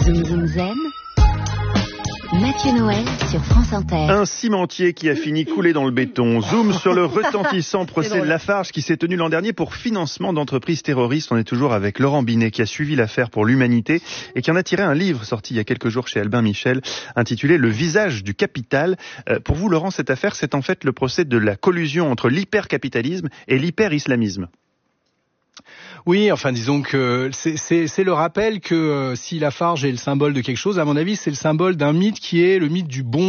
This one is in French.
Zoom Zoom Zen, Mathieu Noël sur France Inter. Un cimentier qui a fini coulé dans le béton. Zoom sur le retentissant procès de Lafarge qui s'est tenu l'an dernier pour financement d'entreprises terroristes. On est toujours avec Laurent Binet qui a suivi l'affaire pour l'humanité et qui en a tiré un livre sorti il y a quelques jours chez Albin Michel intitulé Le visage du capital. Pour vous, Laurent, cette affaire, c'est en fait le procès de la collusion entre l'hypercapitalisme et l'hyper-islamisme. Oui, enfin disons que c'est le rappel que si Lafarge est le symbole de quelque chose, à mon avis, c'est le symbole d'un mythe qui est le mythe du bon